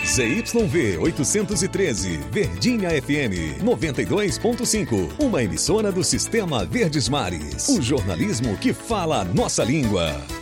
ZYV 813, Verdinha FM 92.5, uma emissora do Sistema Verdes Mares. O jornalismo que fala a nossa língua.